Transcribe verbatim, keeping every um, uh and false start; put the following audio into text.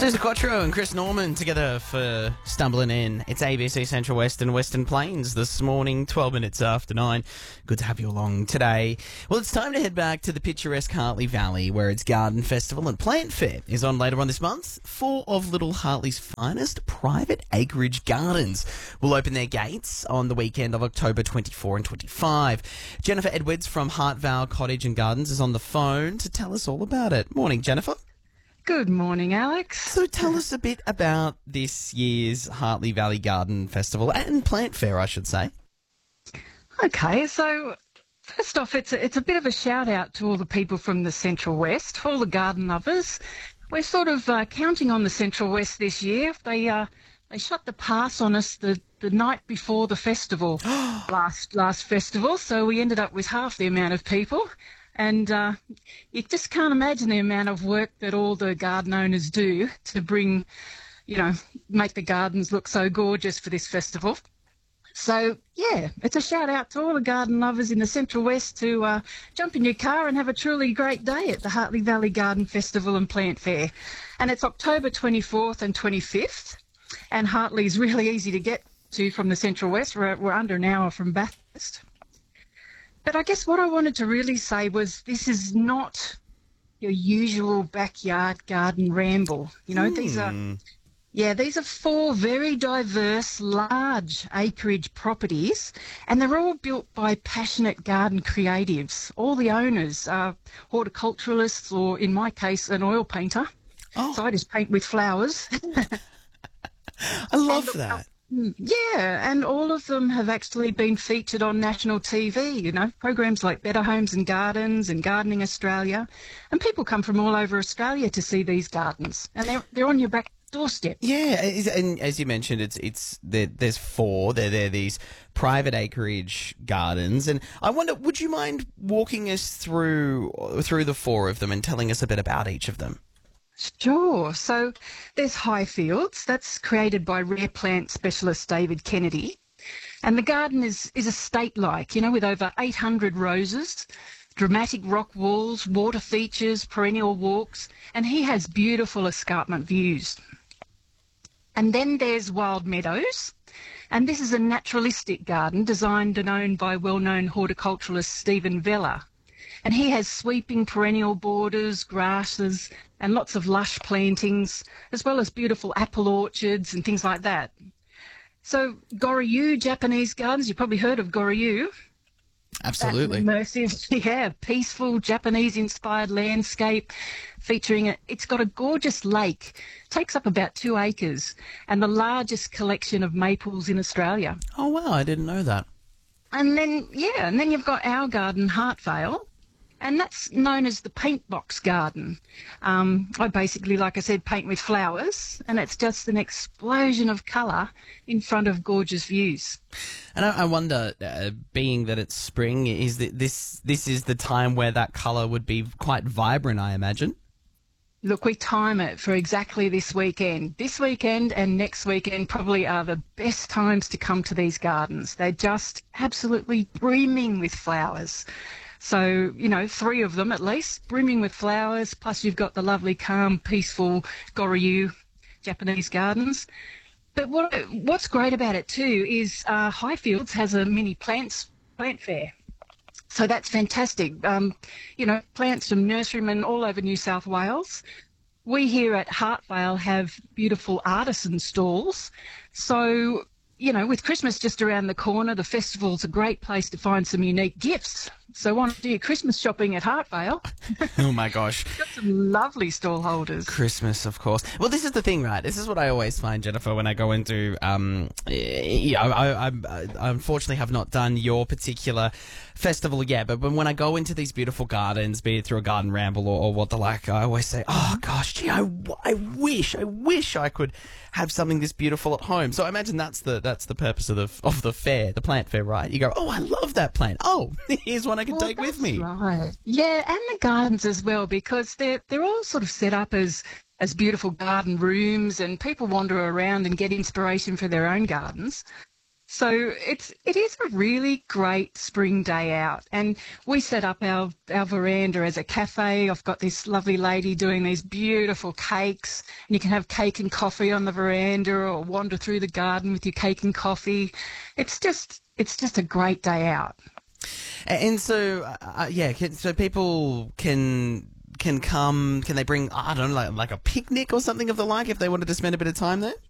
Susan Quattro and Chris Norman together for Stumbling In. It's A B C Central West and Western Plains this morning, twelve minutes after nine. Good to have you along today. Well, it's time to head back to the picturesque Hartley Valley, where its garden festival and plant fair is on later on this month. Four of Little Hartley's finest private acreage gardens will open their gates on the weekend of October twenty-fourth and twenty-fifth. Jennifer Edwards from Hartvale Cottage and Gardens is on the phone to tell us all about it. Morning, Jennifer. Good morning, Alex. So tell us a bit about this year's Hartley Valley Garden Festival and Plant Fair, I should say. Okay, so first off, it's a, it's a bit of a shout out to all the people from the Central West, all the garden lovers. We're sort of uh, counting on the Central West this year. They uh, they shut the pass on us the, the night before the festival, last last festival, so we ended up with half the amount of people. And uh, you just can't imagine the amount of work that all the garden owners do to bring, you know, make the gardens look so gorgeous for this festival. So, yeah, it's a shout out to all the garden lovers in the Central West to uh, jump in your car and have a truly great day at the Hartley Valley Garden Festival and Plant Fair. And it's October twenty-fourth and twenty-fifth. And Hartley's really easy to get to from the Central West. We're, we're under an hour from Bathurst. But I guess what I wanted to really say was this is not your usual backyard garden ramble. You know, mm. these are, yeah, these are four very diverse, large acreage properties, and they're all built by passionate garden creatives. All the owners are horticulturalists, or in my case, an oil painter. Oh. So I just paint with flowers. I love and, that. Yeah, and all of them have actually been featured on national T V, you know, programs like Better Homes and Gardens and Gardening Australia. And people come from all over Australia to see these gardens, and they're, they're on your back doorstep. Yeah, and as you mentioned, it's it's there, there's four. They're, they're these private acreage gardens. And I wonder, would you mind walking us through through the four of them and telling us a bit about each of them? Sure. So there's Highfields. That's created by rare plant specialist David Kennedy. And the garden is, is estate-like, you know, with over eight hundred roses, dramatic rock walls, water features, perennial walks, and he has beautiful escarpment views. And then there's Wild Meadows. And this is a naturalistic garden designed and owned by well-known horticulturalist Stephen Vella. And he has sweeping perennial borders, grasses, and lots of lush plantings, as well as beautiful apple orchards and things like that. So Goryu Japanese Gardens, you've probably heard of Goryu. Absolutely. That immersive, yeah, peaceful Japanese-inspired landscape featuring it. It's got a gorgeous lake, takes up about two acres, and the largest collection of maples in Australia. Oh, wow, I didn't know that. And then, yeah, and then you've got our garden, Hartvale. And that's known as the paint box garden. Um, I basically, like I said, paint with flowers, and it's just an explosion of colour in front of gorgeous views. And I, I wonder, uh, being that it's spring, is that this this is the time where that colour would be quite vibrant, I imagine? Look, we time it for exactly this weekend. This weekend and next weekend probably are the best times to come to these gardens. They're just absolutely brimming with flowers. So, you know, three of them at least, brimming with flowers, plus you've got the lovely, calm, peaceful Goryu Japanese Gardens. But what what's great about it too is uh, Highfields has a mini plants plant fair. So that's fantastic. Um, you know, plants from nurserymen all over New South Wales. We here at Hartvale have beautiful artisan stalls. So, you know, with Christmas just around the corner, the festival's a great place to find some unique gifts. So why not do your Christmas shopping at Hartvale? Oh, my gosh. Got some lovely stall holders. Christmas, of course. Well, this is the thing, right? This is what I always find, Jennifer, when I go into... Um, yeah, I, I, I, I unfortunately have not done your particular festival yet, but when I go into these beautiful gardens, be it through a garden ramble or, or what the like, I always say, oh, gosh, gee, I, I wish, I wish I could have something this beautiful at home. So I imagine that's the that's the purpose of the of the fair, the plant fair, right? You go, oh, I love that plant. Oh, here's one I can well, take with me. Right. Yeah, and the gardens as well, because they're they're all sort of set up as as beautiful garden rooms, and people wander around and get inspiration for their own gardens. So it's it is a really great spring day out, and we set up our our veranda as a cafe. I've got this lovely lady doing these beautiful cakes, and you can have cake and coffee on the veranda, or wander through the garden with your cake and coffee. It's just it's just a great day out. And so, uh, yeah, can, so people can can come. Can they bring? I don't know, like like a picnic or something of the like if they wanted to spend a bit of time there?